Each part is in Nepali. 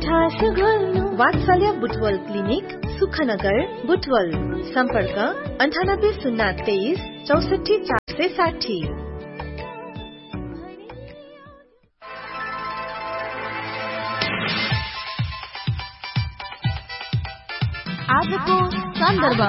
वात्सल्य बुटवल क्लिनिक, सुखनगर, बुटवल। सम्पर्क 9803 64 460। आजको सन्दर्भ।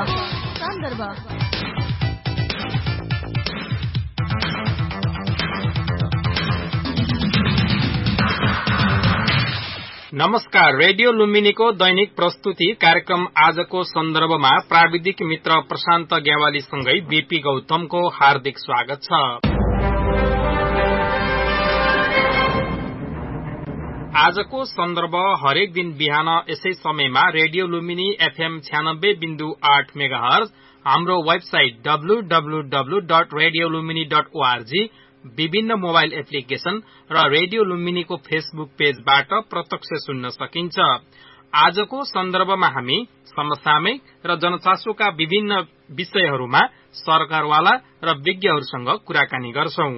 नमस्कार। रेडियो लुम्बिनीको दैनिक प्रस्तुति कार्यक्रम आजको सन्दर्भमा प्राविधिक मित्र प्रशान्त ग्यावालीसँगै बीपी गौतमको हार्दिक स्वागत छ। आजको सन्दर्भ हरेक दिन बिहान यसै समयमा रेडियो लुम्बिनी एफएम 96.8 मेगाहर्ज, हाम्रो वेबसाइट www.radiolumbini.org, विभिन्न मोबाइल एप्लिकेशन र रेडियो लुम्बिनीको फेसबुक पेजबाट प्रत्यक्ष सुन्न सकिन्छ। आजको सन्दर्भमा हामी समसामयिक र जनचासोका विभिन्न विषयहरूमा सरकारवाला र विज्ञहरूसँग कुराकानी गर्छौं।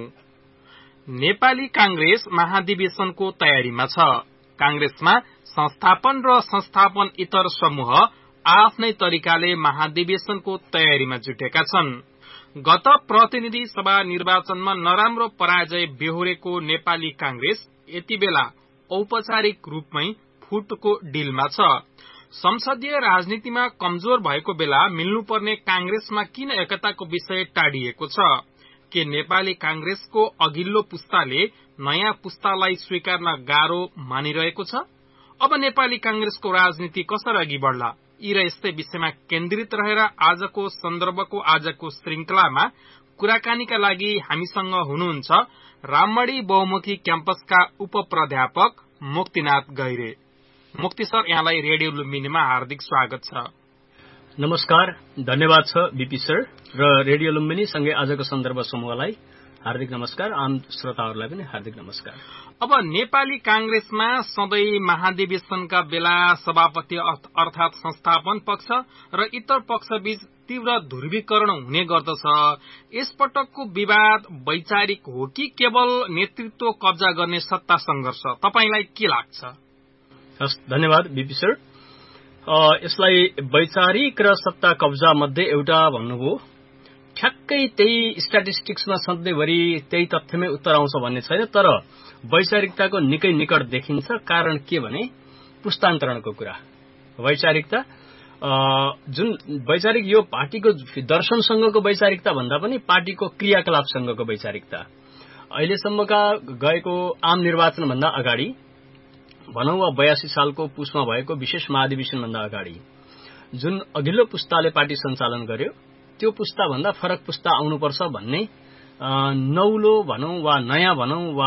नेपाली कांग्रेस महाधिवेशनको तयारीमा छ। कांग्रेसमा संस्थापन र संस्थापन इतर समूह आफ्नै तरिकाले महाधिवेशनको तयारीमा जुटेका छन्। गत प्रतिनिधि सभा निर्वाचनमा नराम्रो पराजय बेहोरेको नेपाली कांग्रेस यति बेला औपचारिक रूपमै फुटको डिलमा छ। संसदीय राजनीतिमा कमजोर भएको बेला मिल्नुपर्ने कांग्रेसमा किन एकताको विषय टाढिएको छ? के नेपाली कांग्रेसको अघिल्लो पुस्ताले नयाँ पुस्तालाई स्वीकार्न गाह्रो मानिरहेको छ? अब नेपाली कांग्रेसको राजनीति कसरी अघि बढ्ला? यी र यस्तै विषयमा केन्द्रित रहेर आजको सन्दर्भको आजको श्रृंखलामा कुराकानीका लागि हामीसँग हुनुहुन्छ राममणी बहुमुखी क्याम्पसका उपप्राध्यापक मुक्तिनाथ गैरे। मुक्ति सर, यहाँलाई रेडियो लुम्बिनीमा हार्दिक स्वागत छ। नमस्कार, धन्यवाद छ बीपी सर र रेडियो लुम्बिनी सँगै आजको सन्दर्भ समूहलाई हार्दिक नमस्कार, आम श्रोताहरूलाई पनि हार्दिक नमस्कार। अब नेपाली कांग्रेसमा सधैँ महाधिवेशनका बेला सभापति अर्थात संस्थापन पक्ष र इतर पक्षबीच तीव्र ध्रुवीकरण हुने गर्दछ। यसपटकको विवाद वैचारिक हो कि केवल नेतृत्व कब्जा गर्ने सत्ता संघर्ष? तपाईलाई के लाग्छ? हस्, धन्यवाद बीपी सर। यसलाई वैचारिक र सत्ता कब्जा मध्ये एउटा भन्नुभयो। ठ्याक्कै त्यही स्ट्याटिस्टिक्समा सधैँभरि त्यही तथ्यमै उत्तर आउँछ भन्ने छैन, तर वैचारिकताको निकै निकट देखिन्छ। कारण के भने पुस्तान्तरणको कुरा। वैचारिकता जुन वैचारिक यो पार्टीको दर्शनसँगको वैचारिकता भन्दा पनि पार्टीको क्रियाकलापसँगको वैचारिकता। अहिलेसम्मका गएको आम निर्वाचनभन्दा अगाडि भनौं वा 82 सालको पुसमा भएको विशेष महाधिवेशनभन्दा अगाडि जुन अघिल्लो पुस्ताले पार्टी सञ्चालन गर्यो, त्यो पुस्ता भन्दा फरक पुस्ता आउनुपर्छ भन्ने नौलो भनौं वा नयाँ भनौं वा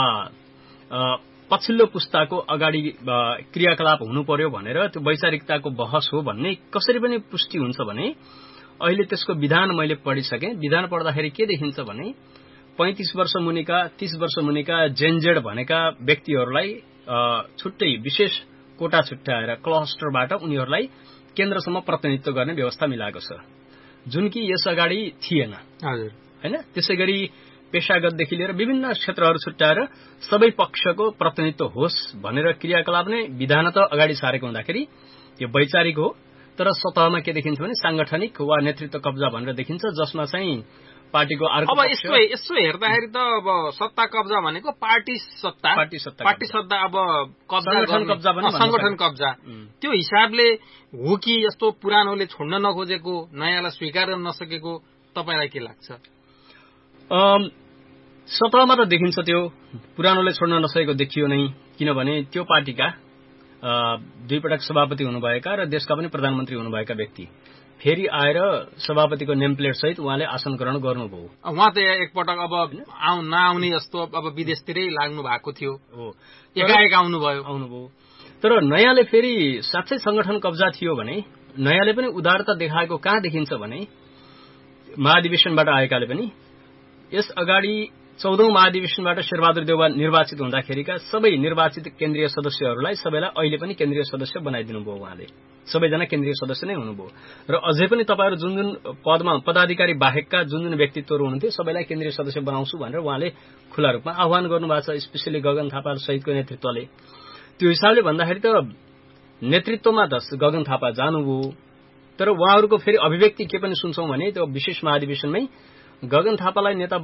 पछिल्लो पुस्ताको अगाडि क्रियाकलाप हुनु पर्यो भनेर त्यो वैचारिकताको बहस हो भन्ने कसरी पनि पुष्टि हुन्छ भने अहिले त्यसको विधान मैले पढिसकेँ। विधान पढ्दाखेरि के देखिन्छ भने 35 वर्ष मुनिका 30 वर्ष मुनिका जेनजेड भनेका व्यक्तिहरूलाई छुट्टै विशेष कोटा छुट्याएर क्लस्टरबाट उनीहरूलाई केन्द्रसम्म प्रतिनिधित्व गर्ने व्यवस्था मिलाएको छ, जुन कि यस अगाडि थिएन हैन। त्यसैगरी पेशागतदेखि लिएर विभिन्न क्षेत्रहरू छुट्याएर सबै पक्षको प्रतिनिधित्व होस् भनेर क्रियाकलाप नै विधान त अगाडि सारेको हुँदाखेरि यो वैचारिक हो। तर सतहमा के देखिन्छ भने सांगठनिक वा नेतृत्व कब्जा भनेर देखिन्छ, जसमा चाहिँ पार्टीको अर्को अब यसो हेर्दाखेरि त अब सत्ता कब्जा भनेको पार्टी सत्ता अब संगठन कब्जा त्यो हिसाबले हो कि यस्तो पुरानोले छोड्न नखोजेको नयाँलाई स्वीकार गर्न नसकेको? तपाईलाई के लाग्छ? सतहमा त देखिन्छ त्यो पुरानोले छोड्न नसकेको देखियो नै, किनभने त्यो पार्टीका 2 पटक सभापति हुनुभएका र देशका पनि प्रधानमन्त्री हुनुभएका व्यक्ति फेरि आएर सभापतिको नेमप्लेट सहित उहाँले आसन ग्रहण गर्नुभयो। उहाँ त एकपटक अब नआउने जस्तो अब विदेशतिरै लाग्नु भएको थियो, एकाएक आउनुभयो। तर नयाँले फेरि साँच्चै संगठन कब्जा थियो भने नयाँले पनि उदारता देखाएको कहाँ देखिन्छ भने महाधिवेशनबाट आएकाले पनि यस अगाडि 14औं महाधिवेशनबाट शेरबहादुर देउवा निर्वाचित हुँदाखेरिका सबै निर्वाचित केन्द्रीय सदस्यहरूलाई सबैलाई अहिले पनि केन्द्रीय सदस्य बनाइदिनु भयो। उहाँले सबैजना केन्द्रीय सदस्य नै हुनुभयो र अझै पनि तपाईहरु जुन जुन पदमा पदाधिकारी बाहेकका जुन जुन व्यक्तित्वहरू हुनुहुन्थ्यो सबैलाई केन्द्रीय सदस्य बनाउँछु भनेर उहाँले खुला रूपमा आह्वान गर्नुभएको छ, स्पेशली गगन थापा सहितको नेतृत्वले। त्यो हिसाबले भन्दाखेरि त नेतृत्वमा गगन थापा जानुभयो। तर उहाँहरूको फेरि अभिव्यक्ति के पनि सुन्छौं भने त्यो विशेष महाधिवेशनमै गगन थापालाई नेता